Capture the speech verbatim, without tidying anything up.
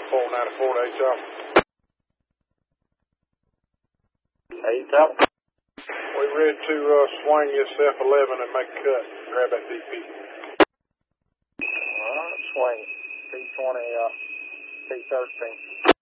four ninety-four to eight top. eight top. We ready to uh, swing this F eleven and make a cut. Grab that D P. All right, swing. P twenty, uh, P thirteen.